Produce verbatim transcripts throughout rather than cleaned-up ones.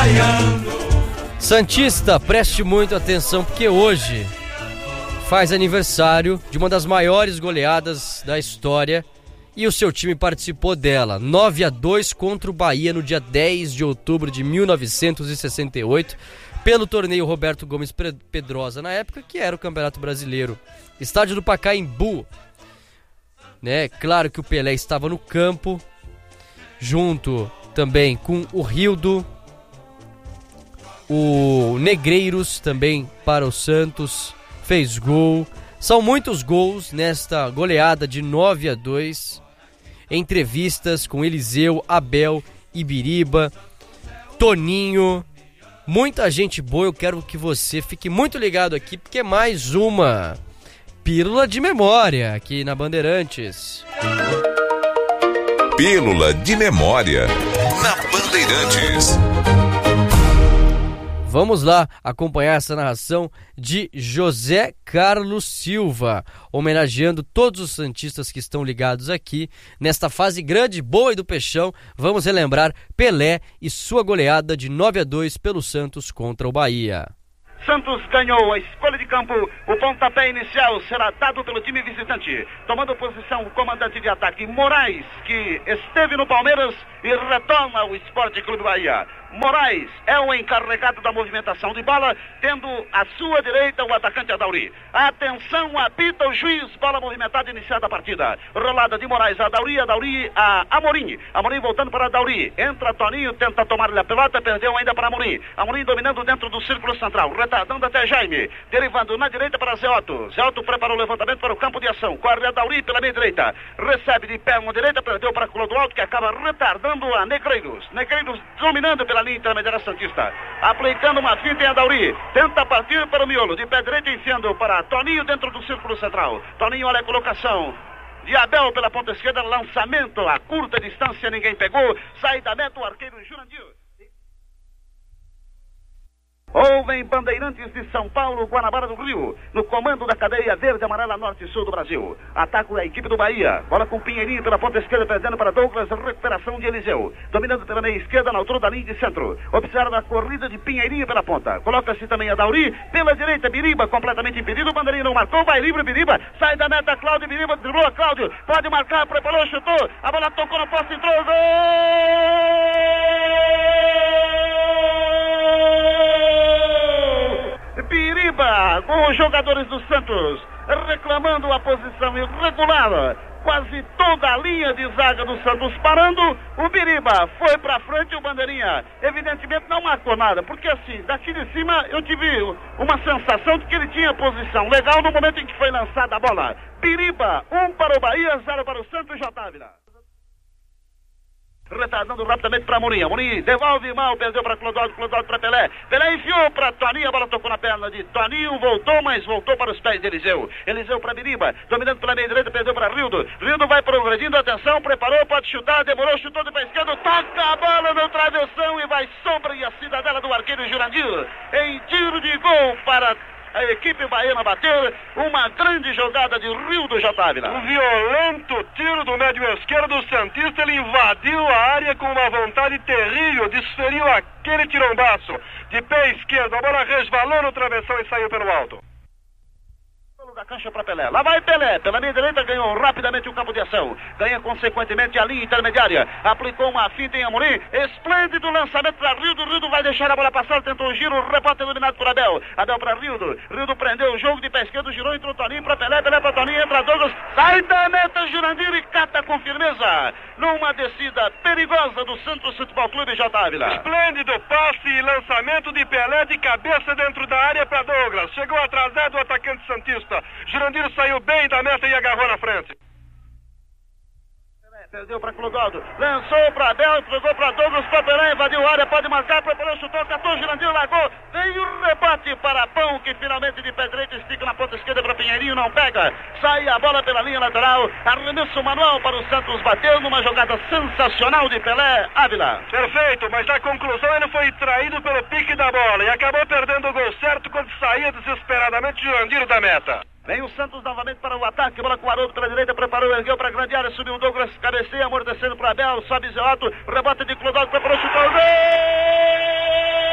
Santista, preste muito atenção, porque hoje faz aniversário de uma das maiores goleadas da história e o seu time participou dela. nove a dois contra o Bahia no dia dez de outubro de mil novecentos e sessenta e oito, pelo torneio Roberto Gomes Pedrosa, na época, que era o Campeonato Brasileiro. Estádio do Pacaembu. Né? Claro que o Pelé estava no campo, junto também com o Rildo, o Negreiros também para o Santos, fez gol. São muitos gols nesta goleada de nove a dois. Entrevistas com Eliseu, Abel, Ibiriba, Toninho, muita gente boa. Eu quero que você fique muito ligado aqui, porque é mais uma Pílula de Memória aqui na Bandeirantes. Pílula de Memória na Bandeirantes. Vamos lá acompanhar essa narração de José Carlos Silva, homenageando todos os santistas que estão ligados aqui nesta fase grande, boa e do Peixão. Vamos relembrar Pelé e sua goleada de nove a dois pelo Santos contra o Bahia. Santos ganhou a escolha de campo. O pontapé inicial será dado pelo time visitante. Tomando posição o comandante de ataque Moraes, que esteve no Palmeiras e retorna ao Esporte Clube Bahia. Moraes é o encarregado da movimentação de bola, tendo à sua direita o atacante Adauri. Atenção, apita o juiz, bola movimentada, iniciada a partida. Rolada de Moraes a Adauri, Adauri a Amorim. Amorim voltando para Adauri. Entra Toninho, tenta tomar-lhe a pelota, perdeu ainda para Amorim. Amorim dominando dentro do círculo central, retardando até Jaime. Derivando na direita para Zé Otto. Zé Otto preparou o levantamento para o campo de ação. Corre Adauri pela meia direita. Recebe de perna direita, perdeu para Clodoaldo, que acaba retardando a Negreiros. Negreiros dominando pela linha intermediária santista, aplicando uma finta em Adauri, tenta partir para o miolo, de pé direito enfiando para Toninho dentro do círculo central. Toninho, olha a colocação de Abel pela ponta esquerda, lançamento a curta distância, ninguém pegou, sai da meta o arqueiro Jurandir. Ouvem Bandeirantes de São Paulo, Guanabara do Rio, no comando da cadeia verde, amarela, norte e sul do Brasil. Ataque da equipe do Bahia, bola com Pinheirinho pela ponta esquerda, perdendo para Douglas, recuperação de Eliseu, dominando pela meia esquerda, na altura da linha de centro. Observa a corrida de Pinheirinho pela ponta, coloca-se também a Dauri, pela direita, Biriba, completamente impedido, o bandeirinho não marcou, vai livre, Biriba, sai da meta, Cláudio, Biriba, driblou, Cláudio, pode marcar, preparou, chutou, a bola tocou no poste, entrou, gol! Biriba, com os jogadores do Santos reclamando a posição irregular, quase toda a linha de zaga do Santos parando. O Biriba foi pra frente, o bandeirinha evidentemente não marcou nada, porque assim, daqui de cima eu tive uma sensação de que ele tinha posição legal no momento em que foi lançada a bola. Biriba, um para o Bahia, zero para o Santos, J. Ávila. Retardando rapidamente para Amorim. Amorim devolve mal, perdeu para Clodoaldo, Clodoaldo para Pelé. Pelé enfiou para Toninho, a bola tocou na perna de Toninho, voltou, mas voltou para os pés de Eliseu. Eliseu para Biriba, dominando pela meia direita, perdeu para Rildo. Rildo vai progredindo, atenção, preparou, pode chutar, demorou, chutou de pé esquerdo, toca a bola no travessão e vai sobre a cidadela do arqueiro Jurandir. Em tiro de gol para a equipe baiana bater, uma grande jogada de Rildo, J. Ávila. Um violento tiro do médio esquerdo do Santista, ele invadiu a área com uma vontade terrível, desferiu aquele tirombaço de pé esquerdo, a bola resvalou no travessão e saiu pelo alto. Da cancha para Pelé, lá vai Pelé, pela meia direita ganhou rapidamente o campo de ação, ganha consequentemente a linha intermediária, aplicou uma finta em Amorim, esplêndido lançamento para Rildo, Rildo vai deixar a bola passar, tentou o giro, o rebote eliminado por Abel, Abel para Rildo, Rildo prendeu o jogo de pé esquerdo, girou, entrou Toninho para Pelé, Pelé para Toninho, entra Douglas, sai da meta Jurandir e cata com firmeza, numa descida perigosa do Santos Futebol Clube, J. Ávila. Esplêndido passe e lançamento de Pelé de cabeça dentro da área para Douglas, chegou atrasado o atacante santista, Jurandir saiu bem da meta e agarrou na frente. Perdeu para Clodoaldo, lançou para Abel, jogou para Douglas, para Pelé, invadiu a área, pode marcar, preparou, chutou, catou, Jurandir, largou, veio o rebate para Pão, que finalmente de pé direito estica na ponta esquerda para Pinheirinho, não pega, sai a bola pela linha lateral, arremesso manual para o Santos, bateu numa jogada sensacional de Pelé, Ávila. Perfeito, mas na conclusão ele foi traído pelo pique da bola e acabou perdendo o gol certo quando saía desesperadamente Jurandir da meta. Vem o Santos novamente para o ataque, bola com o Haroldo pela direita, preparou, ergueu para a grande área, subiu o Douglas, cabeceia, amortecendo para Abel, sobe Zé Otto, rebote de Clodoaldo, preparou, chutou, gol!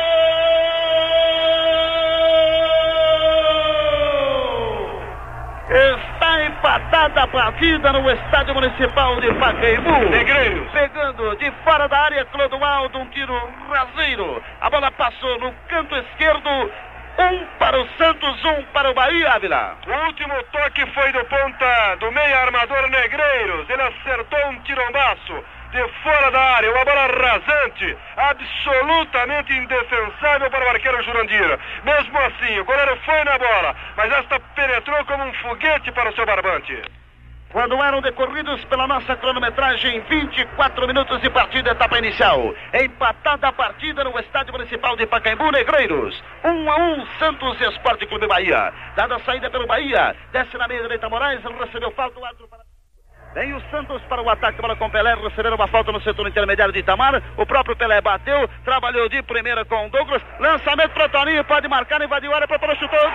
a vida no Estádio Municipal de Pacaembu. Negreiros. Pegando de fora da área, Clodoaldo, um tiro raseiro. A bola passou no canto esquerdo. Um para o Santos, um para o Bahia, Ávila. O último toque foi do ponta do meia armador Negreiros. Ele acertou um tirombaço de fora da área, uma bola rasante, absolutamente indefensável para o arqueiro Jurandir. Mesmo assim, o goleiro foi na bola, mas esta penetrou como um foguete para o seu barbante. Quando eram decorridos pela nossa cronometragem vinte e quatro minutos de partida, etapa inicial. Empatada a partida no Estádio Municipal de Pacaembu, Negreiros. um a um, Santos e Esporte Clube Bahia. Dada a saída pelo Bahia, desce na meia direita Moraes, recebeu falta o árbitro para... Vem o Santos para o ataque, bola com Pelé, receberam uma falta no setor intermediário de Itamar. O próprio Pelé bateu, trabalhou de primeira com o Douglas. Lançamento para Toninho, pode marcar, invadiu a área, para o chutou. Gol!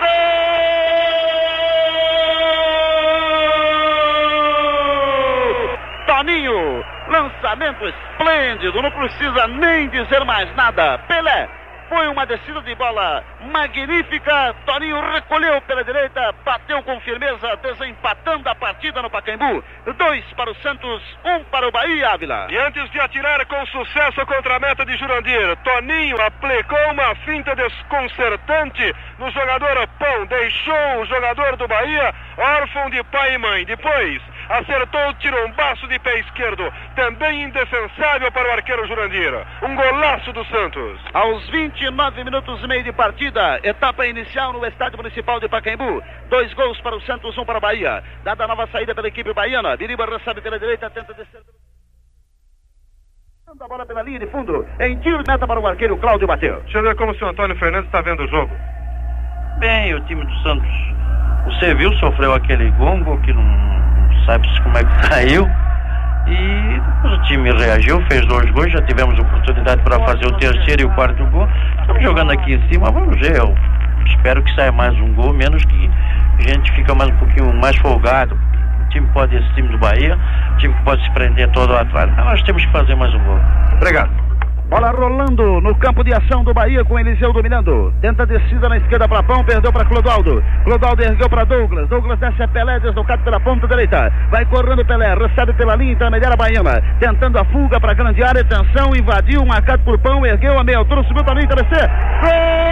Toninho, lançamento esplêndido, não precisa nem dizer mais nada. Pelé, foi uma descida de bola magnífica. Toninho recolheu pela direita, bateu com firmeza, desempatando a partida no Pacaembu. Dois para o Santos, um para o Bahia, Ávila. E antes de atirar com sucesso contra a meta de Jurandir, Toninho aplicou uma finta desconcertante no jogador Pão, deixou o jogador do Bahia órfão de pai e mãe. Depois acertou o tirombaço de pé esquerdo, também indefensável para o arqueiro Jurandir. Um golaço do Santos. Aos vinte e nove minutos e meio de partida, etapa inicial no Estádio Municipal de Pacaembu. Dois gols para o Santos, um para o Bahia. Dada a nova saída pela equipe baiana, Biriba recebe pela direita, tenta descer. A bola pela linha de fundo, em tiro de meta para o arqueiro Cláudio bateu. Deixa eu ver como o senhor Antônio Fernandes está vendo o jogo. Bem, o time do Santos, você viu, sofreu aquele gongo que não sabe-se como é que saiu. E depois o time reagiu, fez dois gols, já tivemos oportunidade para fazer o terceiro e o quarto gol. Estamos jogando aqui em cima, vamos ver. Eu espero que saia mais um gol, menos que a gente fica mais um pouquinho mais folgado. O time pode, esse time do Bahia, o time pode se prender todo atrás. Mas nós temos que fazer mais um gol. Obrigado. Bola rolando no campo de ação do Bahia com Eliseu dominando. Tenta a descida na esquerda para Pão, perdeu para Clodoaldo. Clodoaldo ergueu para Douglas. Douglas desce a Pelé, deslocado pela ponta direita. Vai correndo Pelé, recebe pela linha intermediária baiana. Tentando a fuga para a grande área, atenção, invadiu, marcado por Pão, ergueu a meia altura, subiu para a linha, descer. Gol!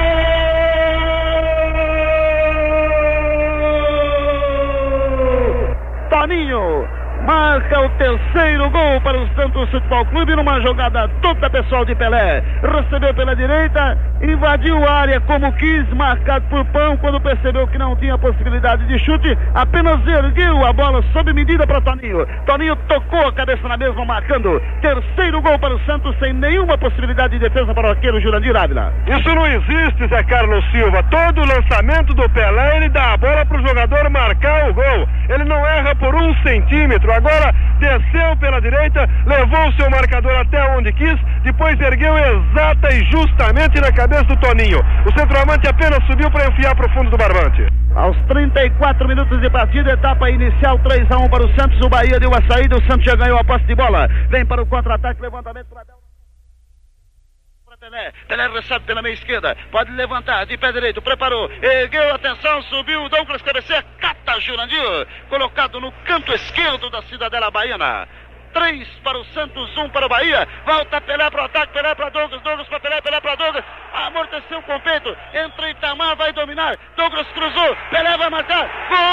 Toninho marca o terceiro gol para o Santos Futebol Clube numa jogada toda pessoal de Pelé. Recebeu pela direita, invadiu a área como quis, marcado por Pão. Quando percebeu que não tinha possibilidade de chute, apenas ergueu a bola sob medida para Toninho. Toninho tocou a cabeça na mesma, marcando terceiro gol para o Santos, sem nenhuma possibilidade de defesa para o arqueiro Jurandir Ávila. Isso não existe, Zé Carlos Silva. Todo lançamento do Pelé, ele dá a bola para o jogador marcar o gol. Ele não erra por um centímetro. Agora desceu pela direita, levou o seu marcador até onde quis, depois ergueu exata e justamente na cabeça do Toninho. O centroavante apenas subiu para enfiar para o fundo do barbante. Aos trinta e quatro minutos de partida, etapa inicial, três a um para o Santos. O Bahia deu a saída, o Santos já ganhou a posse de bola. Vem para o contra-ataque, levantamento para Pelé. Pelé recebe pela meia esquerda, pode levantar de pé direito, preparou, ergueu, atenção, subiu, Douglas cabeceia, cata Jurandir, colocado no canto esquerdo da Cidadela Baiana. Três para o Santos, um para o Bahia. Volta Pelé para o ataque, Pelé para Douglas, Douglas para Pelé, Pelé para Douglas. Amorteceu com o peito, entra Itamar, vai dominar. Douglas cruzou, Pelé vai marcar.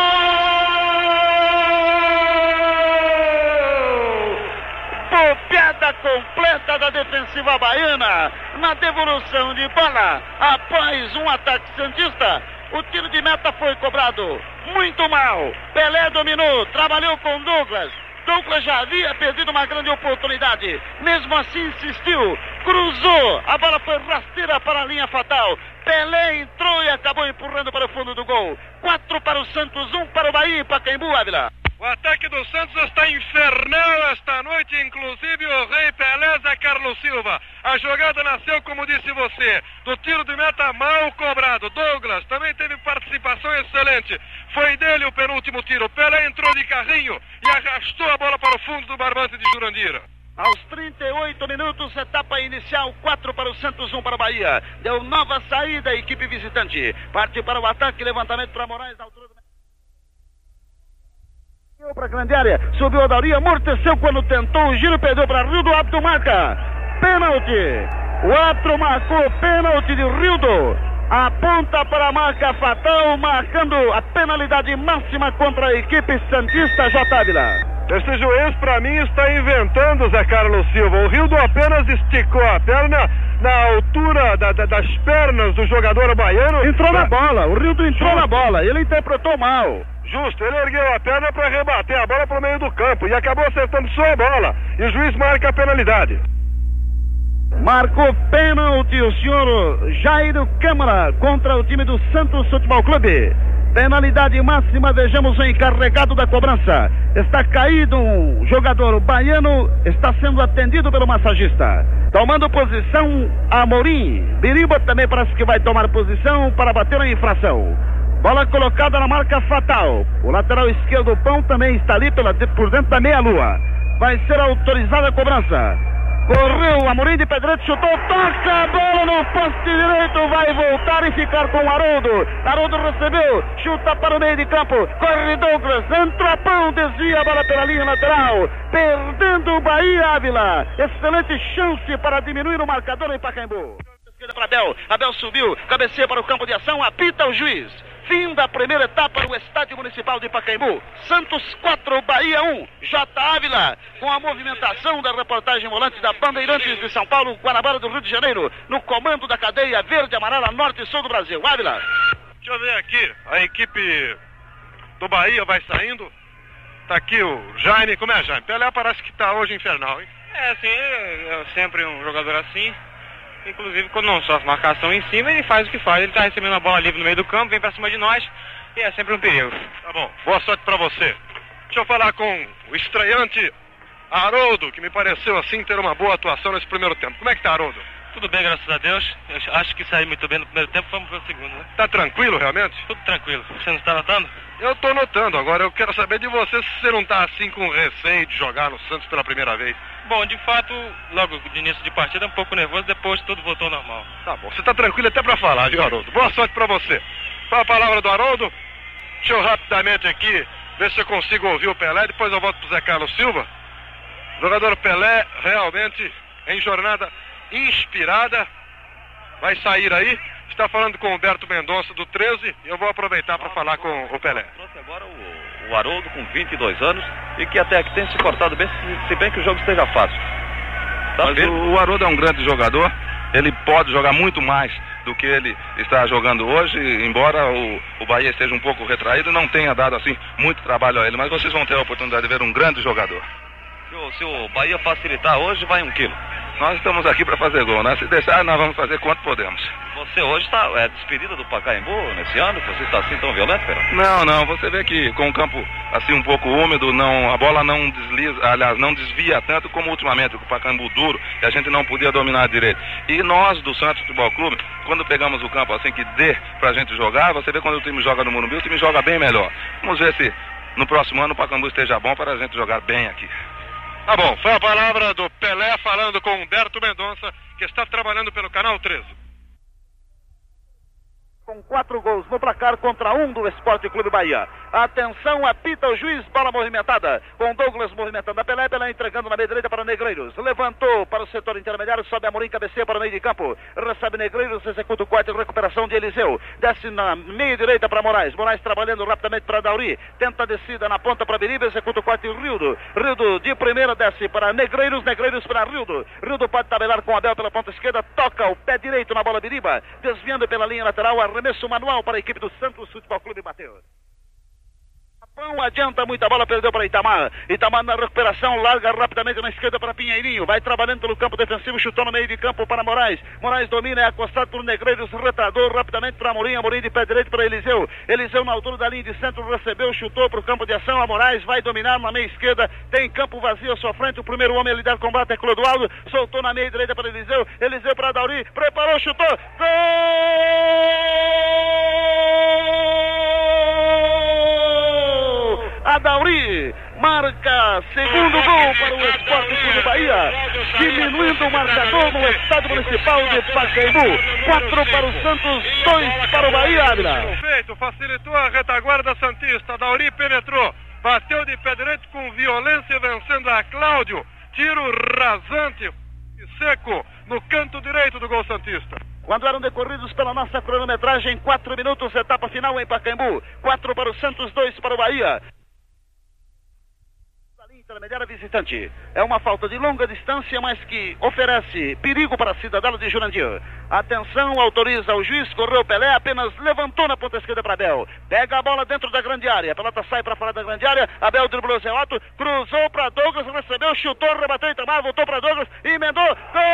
Gol! Piada completa da defensiva baiana na devolução de bola após um ataque santista. O tiro de meta foi cobrado muito mal. Pelé dominou, trabalhou com Douglas. Douglas já havia perdido uma grande oportunidade. Mesmo assim insistiu, cruzou. A bola foi rasteira para a linha fatal. Pelé entrou e acabou empurrando para o fundo do gol. Quatro para o Santos, um para o Bahia. Pacaembu, Ávila. O ataque do Santos está infernal esta noite, inclusive o rei Pelé, Zé Carlos Silva. A jogada nasceu, como disse você, do tiro de meta mal cobrado. Douglas também teve participação excelente. Foi dele o penúltimo tiro. Pelé entrou de carrinho e arrastou a bola para o fundo do barbante de Jurandir. Aos trinta e oito minutos, etapa inicial, quatro para o Santos, um para o Bahia. Deu nova saída a equipe visitante. Parte para o ataque, levantamento para Moraes, da altura do... Para a grande área, subiu a Dauri, amorteceu quando tentou o giro, perdeu para Rildo, o árbitro marca pênalti. O árbitro marcou pênalti de Rildo, aponta para a marca fatal, marcando a penalidade máxima contra a equipe santista. J. Ávila. Este juiz, para mim, está inventando, Zé Carlos Silva. O Rildo apenas esticou a perna na altura da, da, das pernas do jogador baiano. Entrou pra... na bola, o Rildo entrou Justo. na bola, ele interpretou mal. Justo, ele ergueu a perna para rebater a bola para o meio do campo e acabou acertando só a bola. E o juiz marca a penalidade. Marcou pênalti o senhor Jairo Câmara contra o time do Santos Futebol Clube. Penalidade máxima, vejamos o encarregado da cobrança. Está caído um jogador baiano, está sendo atendido pelo massagista. Tomando posição, Amorim. Biriba também parece que vai tomar posição para bater a infração. Bola colocada na marca fatal. O lateral esquerdo, o Pão, também está ali pela, por dentro da meia-lua. Vai ser autorizada a cobrança. Correu, Amorim de Pedrete, chutou, toca a bola no poste direito, vai voltar e ficar com o Haroldo. Haroldo recebeu, chuta para o meio de campo, corre Douglas, entra Pão, desvia a bola pela linha lateral, perdendo o Bahia. Ávila, excelente chance para diminuir o marcador em Pacaembu. Esquerda para Abel, Abel subiu, cabeceia para o campo de ação, apita o juiz. Fim da primeira etapa no Estádio Municipal de Pacaembu. Santos quatro, Bahia um. J. Ávila, com a movimentação da reportagem volante da Bandeirantes de São Paulo, Guanabara do Rio de Janeiro, no comando da cadeia verde, amarela, norte e sul do Brasil. Ávila. Deixa eu ver aqui, a equipe do Bahia vai saindo. Tá aqui o Jaime, como é, Jaime? Pelé parece que tá hoje infernal, hein? É, sim, é, é sempre um jogador assim. Inclusive, quando não sofre marcação em cima, ele faz o que faz. Ele tá recebendo a bola livre no meio do campo, vem pra cima de nós, e é sempre um perigo. Tá bom, boa sorte pra você. Deixa eu falar com o estreante Haroldo, que me pareceu assim ter uma boa atuação nesse primeiro tempo. Como é que tá, Haroldo? Tudo bem, graças a Deus. Eu acho que saí muito bem no primeiro tempo, vamos pro segundo, né? Tá tranquilo, realmente? Tudo tranquilo. Você não está notando? Eu tô notando. Agora eu quero saber de você se você não tá assim com receio de jogar no Santos pela primeira vez. Bom, de fato, logo de início de partida, um pouco nervoso, depois tudo voltou ao normal. Tá bom, você tá tranquilo até pra falar, viu, Haroldo? Boa sorte pra você. Qual a palavra do Haroldo? Deixa eu rapidamente aqui ver se eu consigo ouvir o Pelé, depois eu volto pro Zé Carlos Silva. O jogador Pelé realmente em jornada inspirada. Vai sair aí. Está falando com o Humberto Mendonça do treze e eu vou aproveitar para falar com o Pelé. Trouxe agora o, o Haroldo com vinte e dois anos e que até aqui tem se portado bem, se, se bem que o jogo esteja fácil. Tá. Mas o, o Haroldo é um grande jogador, ele pode jogar muito mais do que ele está jogando hoje, embora o, o Bahia esteja um pouco retraído e não tenha dado assim muito trabalho a ele, mas vocês vão ter a oportunidade de ver um grande jogador. Se o, se o Bahia facilitar hoje, vai um quilo. Nós estamos aqui para fazer gol, né? Se deixar, nós vamos fazer quanto podemos. Você hoje está é, despedida do Pacaembu nesse ano? Você está assim tão violento, Pedro? Não, não. Você vê que com o campo assim um pouco úmido, não, a bola não desliza, aliás, não desvia tanto como ultimamente, com o Pacaembu duro, e a gente não podia dominar direito. E nós do Santos Futebol Clube, quando pegamos o campo assim que dê pra gente jogar, você vê quando o time joga no Morumbi, o time joga bem melhor. Vamos ver se no próximo ano o Pacaembu esteja bom para a gente jogar bem aqui. Tá bom, foi a palavra do Pelé falando com Humberto Mendonça, que está trabalhando pelo Canal treze. Com quatro gols no placar contra um do Esporte Clube Bahia. Atenção, apita o juiz, bola movimentada. Com Douglas movimentando a Pelé, Pelé entregando na meia direita para Negreiros. Levantou para o setor intermediário, sobe Amorim, cabeceia para o meio de campo. Recebe Negreiros, executa o corte, recuperação de Eliseu. Desce na meia direita para Moraes. Moraes trabalhando rapidamente para Dauri. Tenta a descida na ponta para Biriba, executa o corte Rildo. Rildo de primeira desce para Negreiros, Negreiros para Rildo. Rildo pode tabelar com Abel pela ponta esquerda, toca o pé direito na bola Biriba, desviando pela linha lateral, arremesso manual para a equipe do Santos Futebol Clube, bateu. Pão adianta muita bola, perdeu para Itamar. Itamar na recuperação, larga rapidamente na esquerda para Pinheirinho. Vai trabalhando pelo campo defensivo, chutou no meio de campo para Moraes. Moraes domina, é acostado por Negreiros, retrador rapidamente para Amorim. Amorim de pé direito para Eliseu. Eliseu na altura da linha de centro, recebeu, chutou para o campo de ação. A Moraes vai dominar na meia esquerda, tem campo vazio à sua frente. O primeiro homem a lidar com o combate é Clodoaldo. Soltou na meia direita para Eliseu. Eliseu para Dauri, preparou, chutou. Gol! A Dauri marca segundo gol para o Esporte Clube Bahia, diminuindo o marcador no Estádio Municipal de Pacaembu. Quatro para o Santos, dois para o Bahia. Feito, facilitou a retaguarda santista. Dauri penetrou bateu de pé direito com violência, vencendo a Cláudio. Tiro rasante e seco no canto direito do gol santista. Quando eram decorridos pela nossa cronometragem, quatro minutos, etapa final em Pacaembu. Quatro para o Santos, dois para o Bahia. Intermediária visitante. É uma falta de longa distância, mas que oferece perigo para a cidadela de Jurandir. Atenção, autoriza o juiz, correu Pelé, apenas levantou na ponta esquerda para Abel. Pega a bola dentro da grande área. A pelota sai para fora da grande área. Abel driblou Zé Otto, cruzou para Douglas, recebeu, chutou, rebateu Itamar, voltou para Douglas, emendou. Gol!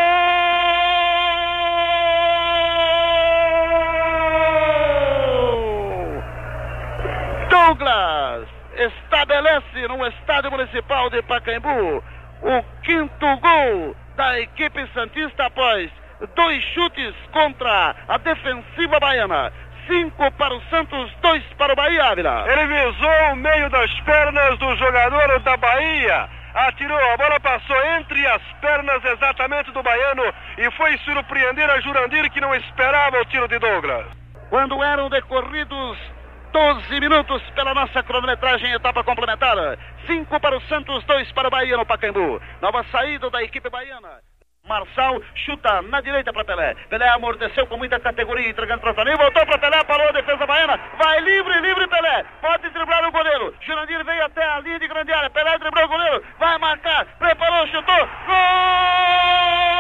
Douglas estabelece no estádio municipal de Pacaembu o quinto gol da equipe santista após dois chutes contra a defensiva baiana. Cinco para o Santos, dois para o Bahia, Ávila. Ele visou o meio das pernas do jogador da Bahia. Atirou, a bola passou entre as pernas exatamente do baiano e foi surpreender a Jurandir, que não esperava o tiro de Douglas. Quando eram decorridos doze minutos pela nossa cronometragem, etapa complementar. cinco para o Santos, dois para o Bahia no Pacaembu. Nova saída da equipe baiana. Marçal chuta na direita para Pelé. Pelé amorteceu com muita categoria, entregando para o Toninho. Voltou para Pelé, parou a defesa baiana. Vai livre, livre Pelé. Pode driblar o goleiro. Jurandir veio até a linha de grande área. Pelé driblou o goleiro. Vai marcar. Preparou, chutou. Gol!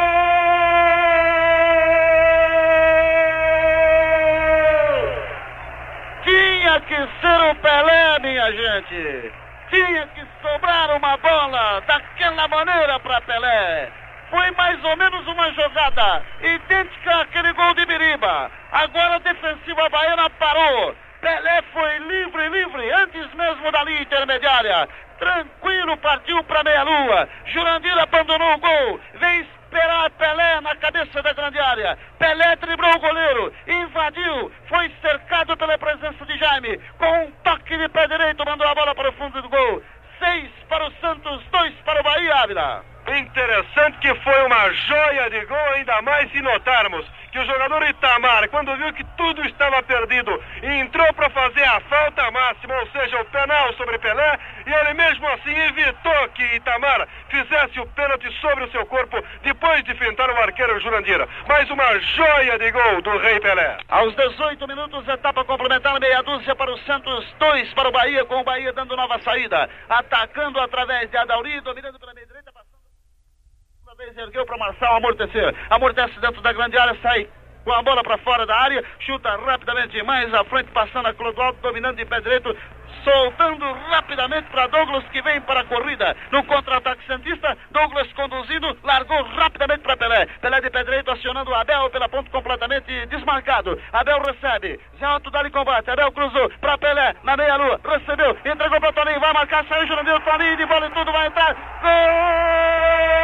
Tinha que ser o Pelé, minha gente. Tinha que sobrar uma bola daquela maneira para Pelé. Foi mais ou menos uma jogada idêntica àquele gol de Biriba. Agora a defensiva baiana parou. Pelé foi livre, livre, antes mesmo da linha intermediária. Tranquilo, partiu para meia-lua. Jurandir abandonou o gol. Vem esperar Pelé na cabeça da grande área. Pelé driblou o goleiro, invadiu, foi cercado pela presença de Jaime. Com um toque de pé direito, mandou a bola para o fundo do gol. Seis para o Santos, dois para o Bahia, Ávila. Interessante que foi uma joia de gol, ainda mais se notarmos que o jogador Itamar, quando viu que tudo estava perdido, entrou para fazer a falta máxima, ou seja, o penal sobre Pelé, e ele mesmo assim evitou que Itamar fizesse o pênalti sobre o seu corpo, depois de fintar o arqueiro Jurandir. Mais uma joia de gol do Rei Pelé. Aos dezoito minutos, etapa complementar, meia dúzia para o Santos, dois para o Bahia, com o Bahia dando nova saída, atacando através de Adauri, dominando pela meia direita, passando. Ergueu para Marçal amortecer, amortece dentro da grande área, sai com a bola para fora da área, chuta rapidamente mais à frente, passando a Clodoaldo, dominando de pé direito, soltando rapidamente para Douglas, que vem para a corrida no contra-ataque santista. Douglas conduzindo, largou rapidamente para Pelé. Pelé de pé direito acionando o Abel pela ponta, completamente desmarcado. Abel recebe, Zé Otto dá-lhe combate, Abel cruzou para Pelé na meia-lua, recebeu, entregou para Toninho, vai marcar, saiu Jurandir, Toninho de bola e tudo, vai entrar. Gol!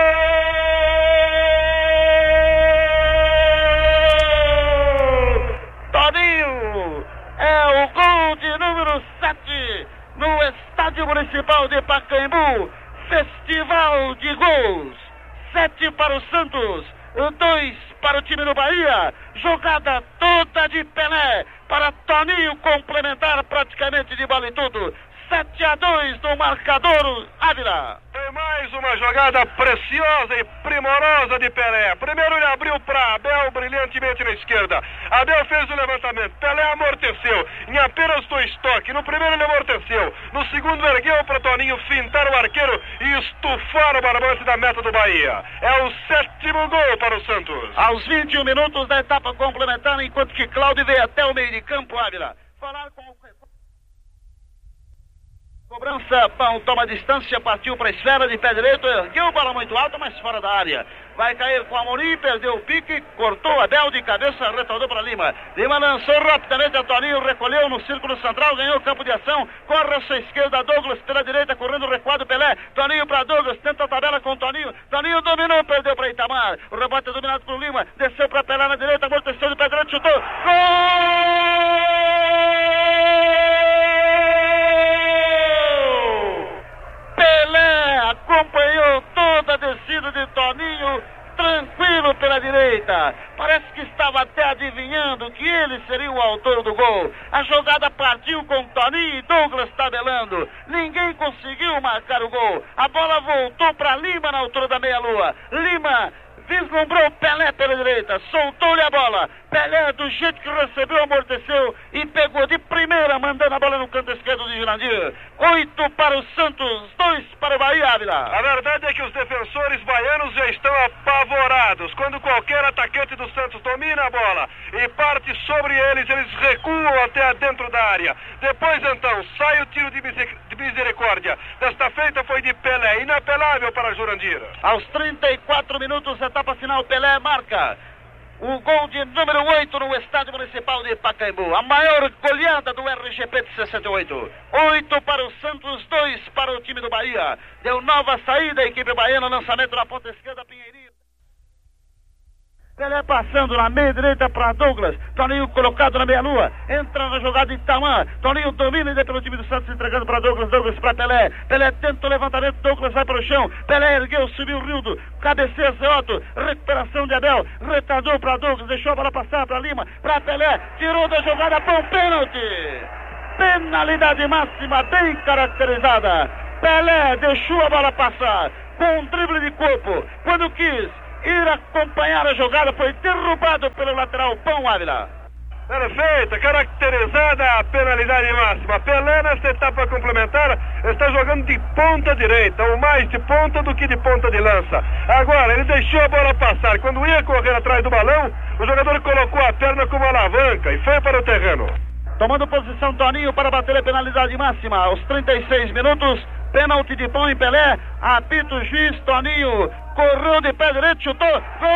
Toninho é o gol de número sete no estádio municipal de Pacaembu. Festival de gols. Sete para o Santos, dois para o time do Bahia. Jogada toda de Pelé para Toninho complementar praticamente de bola e tudo. sete a dois no marcador, Ávila. Foi mais uma jogada preciosa e primorosa de Pelé. Primeiro ele abriu para Abel brilhantemente na esquerda. Abel fez o levantamento. Pelé amorteceu em apenas dois toques. No primeiro ele amorteceu. No segundo ergueu para Toninho fintar o arqueiro e estufar o barbante da meta do Bahia. É o sétimo gol para o Santos. Aos vinte e um minutos da etapa complementar, enquanto que Cláudio veio até o meio de campo, Ávila. Falar com o cobrança, Pão toma distância, partiu para a esfera de pé direito, ergueu bola muito alta, mas fora da área. Vai cair com a Amorim, perdeu o pique, cortou Abel de cabeça, retornou para Lima. Lima lançou rapidamente a Toninho, recolheu no círculo central, ganhou o campo de ação, corre à sua esquerda, Douglas pela direita, correndo recuado Pelé. Toninho para Douglas, tenta a tabela com Toninho. Toninho dominou, perdeu para Itamar. O rebote é dominado por Lima, desceu para Pelé na direita, amorteceu de pé direito, chutou. Gol! Pelé acompanhou toda a descida de Toninho, tranquilo pela direita. Parece que estava até adivinhando que ele seria o autor do gol. A jogada partiu com Toninho e Douglas tabelando. Ninguém conseguiu marcar o gol. A bola voltou para Lima na altura da meia-lua. Lima vislumbrou Pelé pela direita, soltou-lhe a bola. Pelé, do jeito que recebeu, amorteceu e pegou de primeira, mandando a bola no canto esquerdo de Jurandir. Oito para o Santos, dois para o Bahia, Ávila. A verdade é que os defensores baianos já estão apavorados. Quando qualquer atacante do Santos domina a bola e parte sobre eles, eles recuam até dentro da área. Depois, então, sai o tiro de misericórdia. Desta feita foi de Pelé, inapelável para Jurandir. Aos trinta e quatro minutos, etapa final, Pelé marca o gol de número oito no Estádio Municipal de Pacaembu. A maior goleada do R G P de sessenta e oito. oito para o Santos, dois para o time do Bahia. Deu nova saída a equipe baiana, lançamento na ponta esquerda, Pinheirinho. Pelé passando na meia direita para Douglas. Toninho colocado na meia-lua. Entra na jogada de Itamã. Toninho domina ainda pelo time do Santos, entregando para Douglas. Douglas para Pelé. Pelé tenta o levantamento. Douglas vai para o chão. Pelé ergueu, subiu o Rildo. Cabeceia Zeoto. Recuperação de Abel. Retardou para Douglas. Deixou a bola passar para Lima. Para Pelé. Tirou da jogada para um pênalti. Penalidade máxima bem caracterizada. Pelé deixou a bola passar com um drible de corpo. Quando quis ir acompanhar a jogada, foi derrubado pelo lateral Pão, Ávila. Perfeita, caracterizada a penalidade máxima. Pelé, nesta etapa complementar, está jogando de ponta direita, ou mais de ponta do que de ponta de lança. Agora, ele deixou a bola passar. Quando ia correr atrás do balão, o jogador colocou a perna como alavanca e foi para o terreno. Tomando posição Toninho para bater a penalidade máxima. Aos trinta e seis minutos, pênalti de Pão em Pelé. Apita o juiz, Toninho correu de pé direito, chutou. Gol!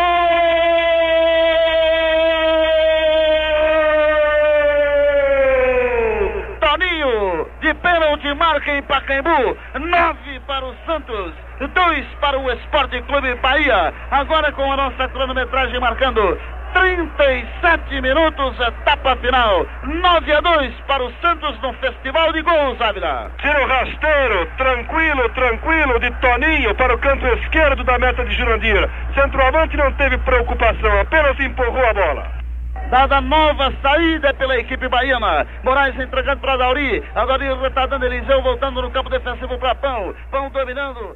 Toninho, de pênalti, marca em Pacaembu. Nove para o Santos, dois para o Esporte Clube Bahia. Agora com a nossa cronometragem marcando trinta e sete minutos, etapa final. nove a dois para o Santos no Festival de Gols, Ávila. Tiro rasteiro, tranquilo, tranquilo, de Toninho para o canto esquerdo da meta de Jurandir. Centroavante não teve preocupação, apenas empurrou a bola. Dada nova saída pela equipe baiana. Moraes entregando para Dauri. A Dauri retardando Eliseu, voltando no campo defensivo para Pão. Pão dominando.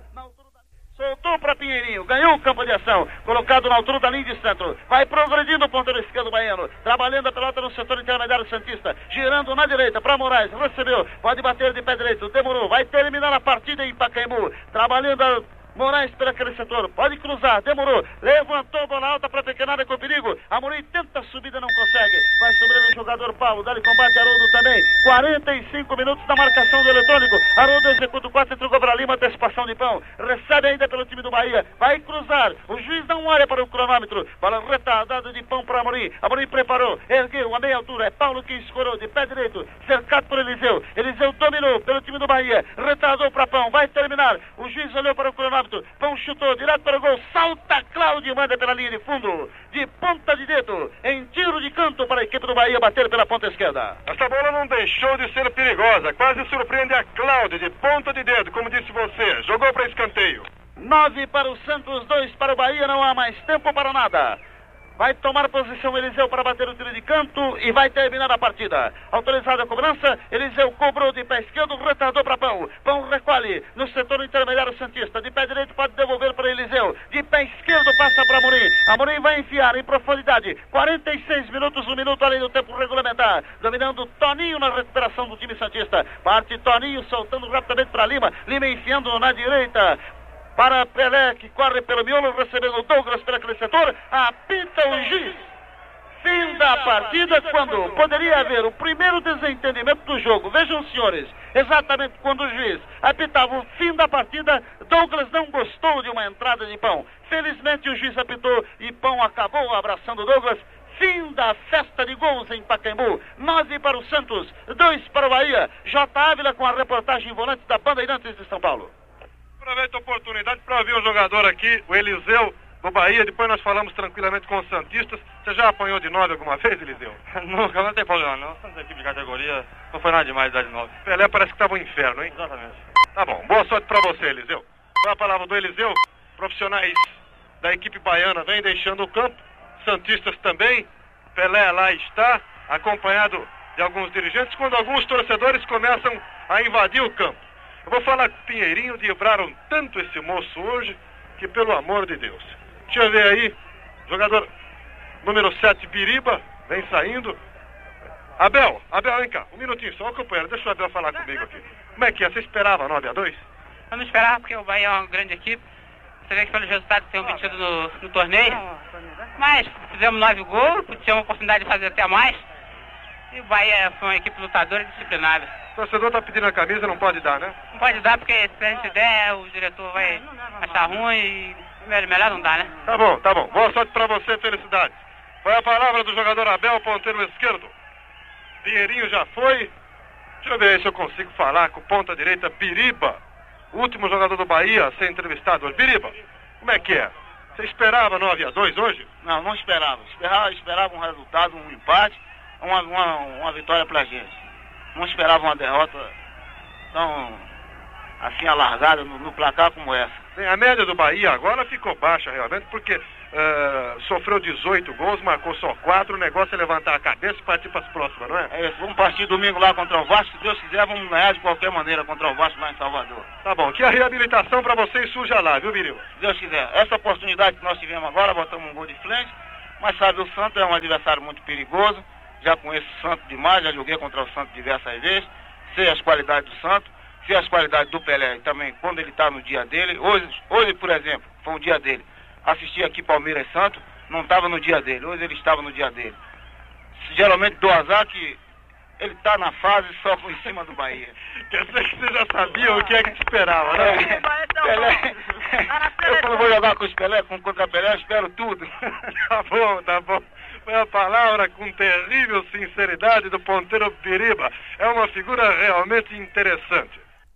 Soltou para Pinheirinho, ganhou o campo de ação, colocado na altura da linha de centro, vai progredindo o ponteiro esquerdo baiano, trabalhando a pelota no setor intermediário santista, girando na direita para Moraes, recebeu, pode bater de pé direito, demorou, vai terminar a partida em Pacaembu, trabalhando a Moraes pelo aquele setor, pode cruzar, demorou, levantou a bola alta para a pequena área com perigo. Amorim tenta a subida, não consegue, vai sobrando o jogador Paulo, dá-lhe combate Haroldo também. Quarenta e cinco minutos da marcação do eletrônico. Haroldo executa o quatro, entregou para Lima, antecipação de Pão, recebe ainda pelo time do Bahia, vai cruzar, o juiz não olha para o cronômetro, bola retardada de Pão para Amorim. Amorim preparou, ergueu a meia altura, é Paulo que escorou de pé direito, cercado por Eliseu. Eliseu dominou pelo time do Bahia, retardou para Pão, vai terminar, o juiz olhou para o cronômetro. Pão chutou direto para o gol, salta Cláudio e manda pela linha de fundo, de ponta de dedo, em tiro de canto para a equipe do Bahia bater pela ponta esquerda. Essa bola não deixou de ser perigosa, quase surpreende a Cláudio, de ponta de dedo, como disse você, jogou para escanteio. Nove para o Santos, dois para o Bahia, não há mais tempo para nada. Vai tomar posição Eliseu para bater o tiro de canto e vai terminar a partida. Autorizada a cobrança, Eliseu cobrou de pé esquerdo, retardou para Pão. Pão recolhe no setor intermediário santista. De pé direito pode devolver para Eliseu. De pé esquerdo passa para Amorim. Amorim vai enfiar em profundidade. quarenta e seis minutos, um minuto além do tempo regulamentar. Dominando Toninho na recuperação do time santista. Parte Toninho soltando rapidamente para Lima. Lima enfiando na direita para Pelé, que corre pelo miolo, recebendo o Douglas pelo aquele setor, apita o juiz. Fim da partida, quando poderia haver o primeiro desentendimento do jogo. Vejam, senhores, exatamente quando o juiz apitava o fim da partida, Douglas não gostou de uma entrada de Pão. Felizmente o juiz apitou e Pão acabou abraçando Douglas. Fim da festa de gols em Pacaembu. Nove para o Santos, dois para o Bahia. J. Ávila com a reportagem volante da Bandeirantes de São Paulo. Aproveito a oportunidade para ouvir um jogador aqui, o Eliseu, do Bahia. Depois nós falamos tranquilamente com os santistas. Você já apanhou de nove alguma vez, Eliseu? Nunca, não tem problema não. Somos equipe de categoria, não foi nada demais dar de nove. Pelé parece que estava um inferno, hein? Exatamente. Tá bom, boa sorte para você, Eliseu. Qual a palavra do Eliseu? Profissionais da equipe baiana vêm deixando o campo, santistas também. Pelé lá está, acompanhado de alguns dirigentes, quando alguns torcedores começam a invadir o campo. Eu vou falar com o Pinheirinho, libraram tanto esse moço hoje, que pelo amor de Deus. Deixa eu ver aí, jogador número sete, Biriba, vem saindo. Abel, Abel, vem cá, um minutinho só, companheiro, deixa o Abel falar comigo aqui. Como é que é? Você esperava nove a dois? Eu não esperava, porque o Bahia é uma grande equipe. Você vê que pelos resultados que tem obtido no, no torneio. Mas fizemos nove gols, tivemos a oportunidade de fazer até mais. E o Bahia foi uma equipe lutadora e disciplinada. O torcedor está pedindo a camisa, não pode dar, né? Não pode dar, porque se a gente der, o diretor vai achar ruim e melhor não dá, né? Tá bom, tá bom. Boa sorte pra você, felicidade. Foi a palavra do jogador Abel, ponteiro esquerdo. Pinheirinho já foi. Deixa eu ver se eu consigo falar com ponta direita, Biriba. O último jogador do Bahia a ser entrevistado hoje. Biriba, como é que é? Você esperava nove a dois hoje? Não, não esperava. Esperava, esperava um resultado, um empate, uma, uma, uma vitória pra gente. Não esperava uma derrota tão assim alargada no, no placar como essa. Bem, a média do Bahia agora ficou baixa realmente, porque uh, sofreu dezoito gols, marcou só quatro. O negócio é levantar a cabeça e partir para as próximas, não é? É isso, vamos partir domingo lá contra o Vasco. Se Deus quiser, vamos ganhar de qualquer maneira contra o Vasco lá em Salvador. Tá bom, que a reabilitação para vocês surja lá, viu, Biril? Se Deus quiser. Essa oportunidade que nós tivemos agora, botamos um gol de frente, mas sabe, o Santos é um adversário muito perigoso. Já conheço o Santos demais, já joguei contra o Santos diversas vezes. Sei as qualidades do Santos, sei as qualidades do Pelé também, quando ele está no dia dele. Hoje, hoje, por exemplo, foi um dia dele. Assisti aqui Palmeiras e Santos, não estava no dia dele. Hoje ele estava no dia dele. Geralmente do azar que ele está na fase só por cima do Bahia. Quer dizer que você já sabia o que é que te esperava, né? É, Pelé. Eu quando vou jogar com os Pelé, com, contra Pelé, eu espero tudo. Tá bom, tá bom. Foi a palavra com terrível sinceridade do ponteiro Biriba. É uma figura realmente interessante.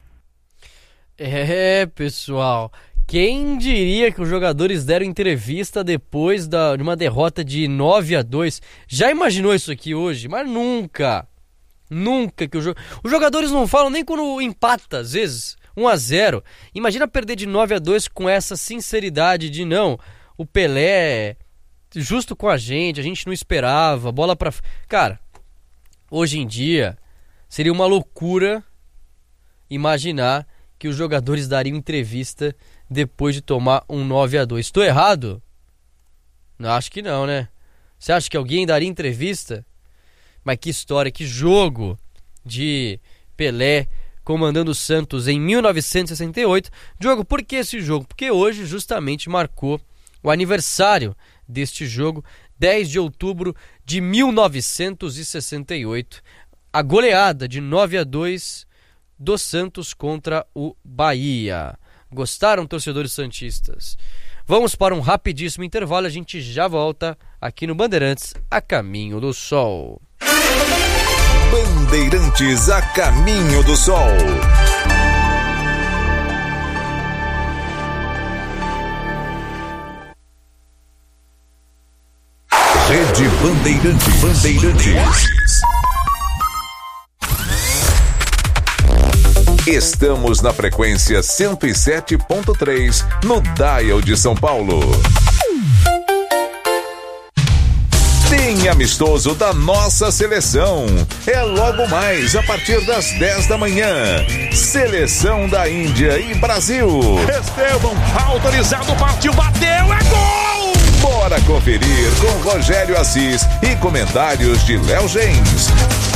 É, pessoal. Quem diria que os jogadores deram entrevista depois da, de uma derrota de nove a dois? Já imaginou isso aqui hoje? Mas nunca. Nunca que o jo... Os jogadores não falam nem quando empata, às vezes, um a zero. Imagina perder de nove a dois com essa sinceridade de não, o Pelé... justo com a gente, a gente não esperava, bola pra... Cara, hoje em dia seria uma loucura imaginar que os jogadores dariam entrevista depois de tomar um nove a dois. Estou errado? Não, acho que não, né? Você acha que alguém daria entrevista? Mas que história, que jogo de Pelé comandando o Santos em mil novecentos e sessenta e oito. Jogo, por que esse jogo? Porque hoje justamente marcou o aniversário deste jogo, dez de outubro de mil novecentos e sessenta e oito, a goleada de nove a dois do Santos contra o Bahia. Gostaram, torcedores santistas? Vamos para um rapidíssimo intervalo, a gente já volta aqui no Bandeirantes, a caminho do sol. Bandeirantes, a caminho do sol. Rede Bandeirantes. Bandeirantes. Estamos na frequência cento e sete ponto três no Dial de São Paulo. Tem amistoso da nossa seleção. É logo mais a partir das dez da manhã. Seleção da Índia e Brasil. Estevam, autorizado, partiu, bateu, é gol! Bora conferir com Rogério Assis e comentários de Léo Gens.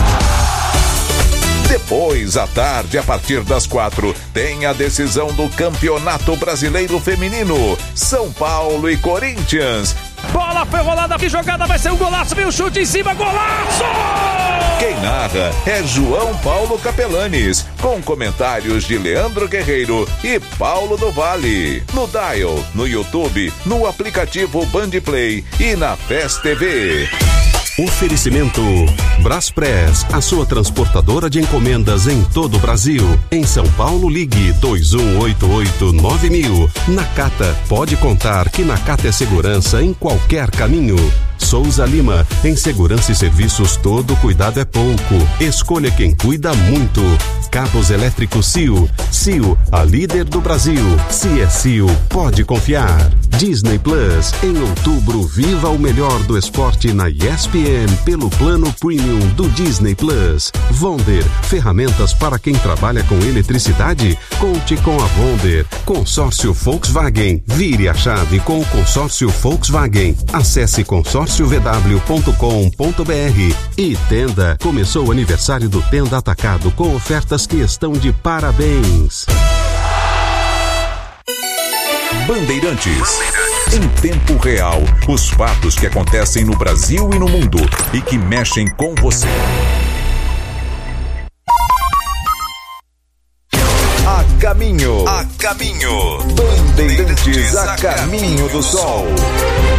Depois, à tarde, a partir das quatro, tem a decisão do Campeonato Brasileiro Feminino. São Paulo e Corinthians. Bola foi rolada, que jogada, vai ser um golaço, viu? Chute em cima, golaço! Quem narra é João Paulo Capelanes, com comentários de Leandro Guerreiro e Paulo do Vale. No Dial, no YouTube, no aplicativo Bandplay e na F E S T V. Oferecimento Braspress, a sua transportadora de encomendas em todo o Brasil. Em São Paulo, ligue dois um oito oito nove mil. Nakata, pode contar que Nakata é segurança em qualquer caminho. Souza Lima. Em segurança e serviços, todo cuidado é pouco. Escolha quem cuida muito. Cabos elétricos C I O. C I O, a líder do Brasil. Se é C I O, pode confiar. Disney Plus. Em outubro, viva o melhor do esporte na E S P N pelo plano premium do Disney Plus. Vonder, ferramentas para quem trabalha com eletricidade? Conte com a Vonder. Consórcio Volkswagen. Vire a chave com o consórcio Volkswagen. Acesse consórcio v w ponto com ponto b r. E Tenda. Começou o aniversário do Tenda Atacado com ofertas que estão de parabéns. Bandeirantes. Em tempo real, os fatos que acontecem no Brasil e no mundo e que mexem com você. A caminho. A caminho. Bandeirantes a caminho do sol.